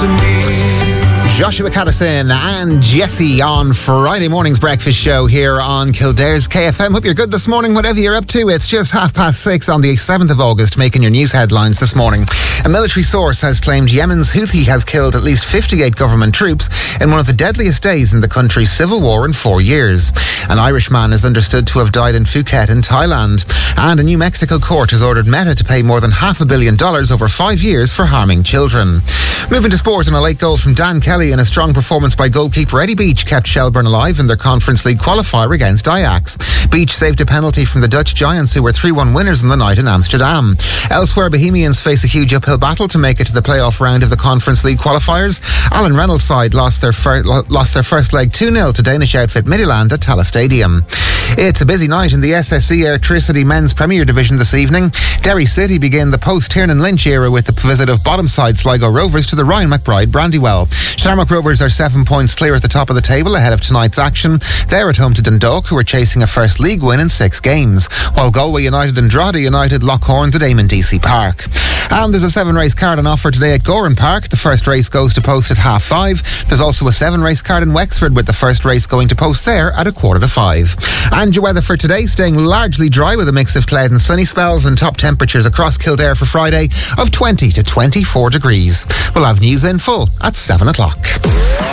to me. Joshua Caddison and Jesse on Friday morning's breakfast show here on Kildare's KFM. Hope you're good this morning, whatever you're up to. It's just 6:30 on the 7th of August, making your news headlines this morning. A military source has claimed Yemen's Houthi have killed at least 58 government troops in one of the deadliest days in the country's civil war in 4 years. An Irish man is understood to have died in Phuket in Thailand. And a New Mexico court has ordered Meta to pay more than $500 million over 5 years for harming children. Moving to sport, and a late goal from Dan Kelly and a strong performance by goalkeeper Eddie Beach kept Shelbourne alive in their Conference League qualifier against Ajax. Beach saved a penalty from the Dutch Giants, who were 3-1 winners in the night in Amsterdam. Elsewhere, Bohemians face a huge uphill battle to make it to the playoff round of the Conference League qualifiers. Alan Reynolds' side lost their first leg 2-0 to Danish outfit Midtjylland at Tala Stadium. It's a busy night in the SSE Airtricity Men's Premier Division this evening. Derry City begin the post-Tiernan Lynch era with the visit of bottom side Sligo Rovers to the Ryan McBride Brandywell. Shamrock Rovers are 7 points clear at the top of the table ahead of tonight's action. They're at home to Dundalk, who are chasing a first league win in 6 games, while Galway United and Drogheda United lock horns at Eamon DC Park. And there's a 7-race card on offer today at Goran Park. The first race goes to post at 5:30. There's also a 7-race card in Wexford, with the first race going to post there at 5:15. And your weather for today, staying largely dry with a mix of cloud and sunny spells, and top temperatures across Kildare for Friday of 20 to 24 degrees. We'll have news in full at 7 o'clock.